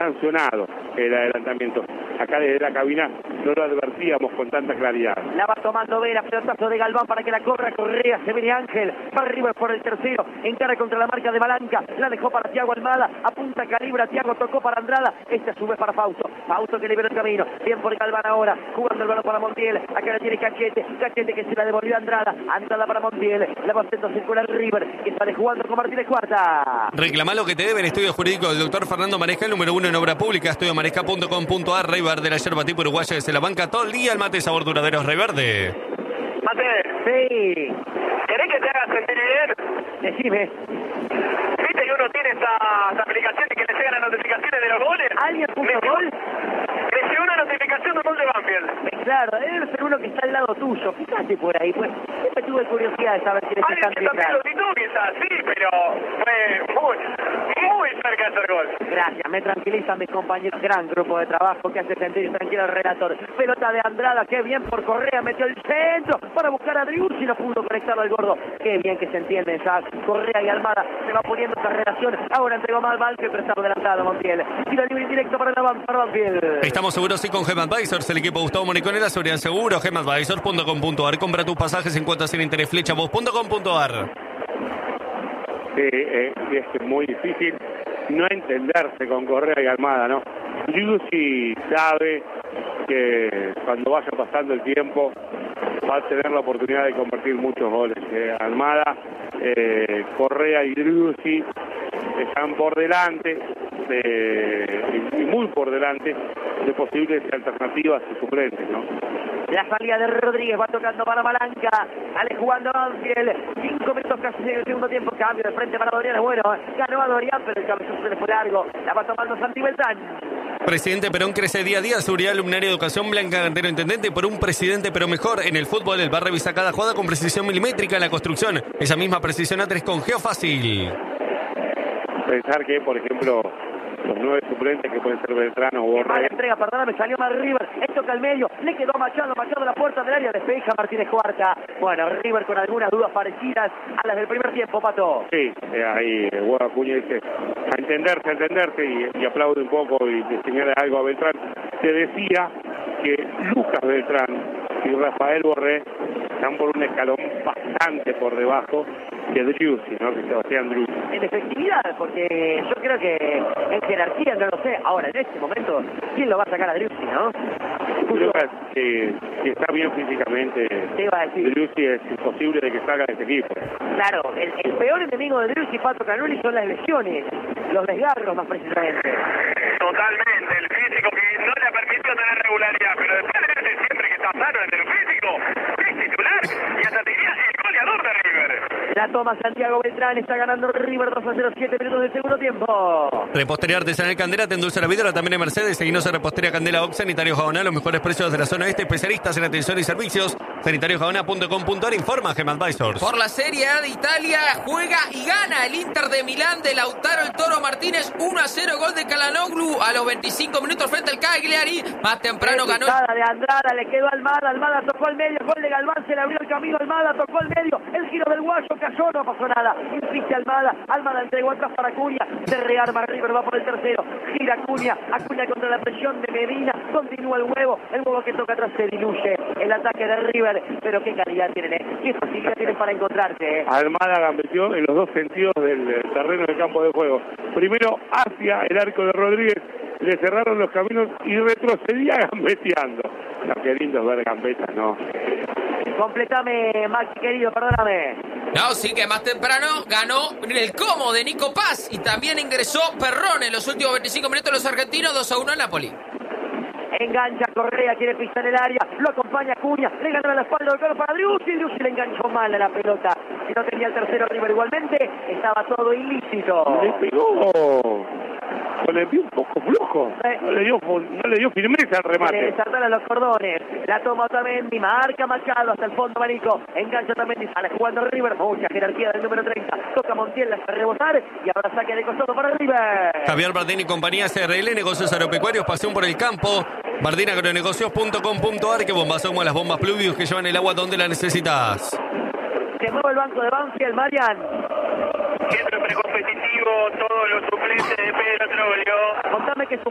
sancionado el adelantamiento. Acá desde la cabina no lo advertíamos con tanta claridad. La va tomando Vera, pelotazo de Galván para que la corra Correa, se viene Ángel, va River por el tercero, encara contra la marca de Malanca, la dejó para Thiago Almada, apunta calibra, Thiago tocó para Andrada, a su vez para Fausto que liberó el camino, bien por Galván ahora, jugando el balón para Montiel, acá la tiene Cachete que se la devolvió a Andrada para Montiel, la va haciendo circular River, que sale jugando con Martínez Cuarta. Reclamá lo que te deben, estudio jurídico del doctor Fernando Maresca, el número 1 en obra pública, estudiomaresca.com.ar, Rey Verde, la yerba tipo uruguaya, se la banca todo el día, el mate sabor duradero es Rey Verde. Mate, Sí, ¿querés que te haga sentir bien? decime, ¿Viste que uno tiene estas aplicaciones que le llegan las notificaciones de los goles? ¿alguien puso gol? Me llegó una notificación de un gol de Banfield. Claro, debe ser uno que está al lado tuyo, fíjate por ahí, pues, siempre tuve curiosidad de saber quiénes Alguien están que también detrás. lo gritó quizás, sí, pero fue muy cerca de hacer gol. Gracias, me tranquilizan mis compañeros, gran grupo de trabajo que hace sentir tranquilo al relator. Pelota de Andrada, qué bien por Correa, metió el centro para buscar a Driussi, no pudo conectarlo al gordo. Qué bien que se entienden ya, Correa y Almada, se va poniendo esta relación. Ahora entregó mal Banfield, pero está adelantado Montiel. Tiro libre directo para Banfield. Estamos seguros sí con Gem Advisors, el equipo Gustavo Moricone, la seguridad seguro, gemadvisors.com.ar, compra tus pasajes en cuotas sin interés, flechavos.com.ar. Es muy difícil no entenderse con Correa y Almada, ¿no? Driussi sabe que cuando vaya pasando el tiempo va a tener la oportunidad de convertir muchos goles. Almada, Correa y Driussi están por delante y muy por delante de posibles alternativas y suplentes, ¿no? La salida de Rodríguez va tocando para Malanca, sale jugando Banfield, 5 minutos casi en el segundo tiempo, cambio de frente para Dorian, bueno, ganó a Dorian, pero el cabezazo se le fue largo, la va tomando Santi Beltrán. Presidente Perón crece día a día, seguridad, luminaria, educación, Blanca Cantero, intendente, por un presidente pero mejor en el fútbol, el bar revisa cada jugada con precisión milimétrica en la construcción, esa misma precisión A3 con Geofácil. Pensar que, por ejemplo, los 9 suplentes que pueden ser Beltrán o Mala Borré, entrega, perdóname, salió mal River, esto que al medio, le quedó Machado de la puerta del área, despeja Martínez Cuarta. Bueno, River con algunas dudas parecidas a las del primer tiempo, Pato. sí, ahí Hugo Acuña dice a entenderse y aplaude un poco y le señala algo a Beltrán. Se decía que Lucas Beltrán y Rafael Borré están por un escalón bastante por debajo de Driussi, ¿no? Que Sebastián Driussi. En efectividad, porque yo creo que en jerarquía, no lo sé, ahora en este momento, ¿quién lo va a sacar a Driussi, no? Lucas, que está bien físicamente, Te iba a decir. Driussi es imposible de que salga de este equipo. Claro, el peor enemigo de Driussi, Pato Canuli, son las lesiones, los desgarros más precisamente. Totalmente, el físico que no le permitió tener regularidad, pero después de verse siempre que está sano en el físico, es titular y hasta diría el goleador de River. La toma Santiago Beltrán, está ganando River 2-0, 7 minutos del segundo tiempo. Repostería Artesanal Candela, te endulza la vida, también en Mercedes, seguinos a Repostería Candela Ox, Sanitario Jabona, los mejores precios de la zona este, especialistas en atención y servicios, sanitariojabona.com.ar, informa Gem Advisors. Por la Serie A de Italia juega y gana el Inter de Milán de Lautaro el Toro Martínez, 1-0, gol de Calhanoglu a los 25 minutos frente al Cagliari. Más temprano ganó. De Andrada, le quedó Almada, Almada tocó el medio, gol de Galván, se le abrió el camino, Almada tocó el medio, el giro del guayo cayó, no pasó nada, insiste Almada, Almada entregó atrás para Acuña, se rearma River, va por el tercero, gira Acuña contra la presión de Medina, continúa el huevo que toca atrás se diluye, el ataque de River, pero qué calidad tienen, qué facilidad tienen para encontrarse. Almada gambeteó en los dos sentidos del terreno del campo de juego. Primero hacia el arco de Rodríguez, le cerraron los caminos y retrocedía gambeteando. No, qué lindo es ver gambetas, ¿no? Completame, Maxi querido, perdóname. No, sí que más temprano ganó el Como de Nico Paz y también ingresó Perrón en los últimos 25 minutos los argentinos, 2-1 en Napoli. Engancha Correa, quiere pisar el área, lo acompaña Acuña, le ganó a la espalda del carro para Driussi le enganchó mal a la pelota. Si no tenía el tercero River igualmente, estaba todo ilícito. Le pegó, le dio un poco flojo, no le dio firmeza al remate. Le desartaron los cordones, la toma Otamendi, marca Machado hasta el fondo Marico, engancha Otamendi, sale jugando River, mucha jerarquía del número 30, toca Montiel, la hace rebotar y ahora saque de costado para River. Javier Bardini y compañía CRL, negocios agropecuarios, pasión por el campo. Bardinagronegocios.com.ar, que bombas somos las bombas Pluvius que llevan el agua donde la necesitas. Se mueve el banco de Banfield, Marian. Siempre precompetitivo, todos los suplentes de Pedro Troglio. Contame que